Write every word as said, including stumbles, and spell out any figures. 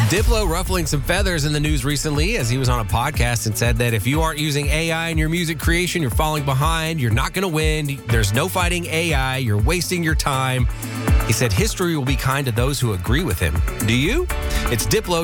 Diplo ruffling some feathers in the news recently as he was on a podcast and said that if you aren't using A I in your music creation, you're falling behind, you're not going to win, there's no fighting A I, you're wasting your time. He said history will be kind to those who agree with him. Do you? It's Diplo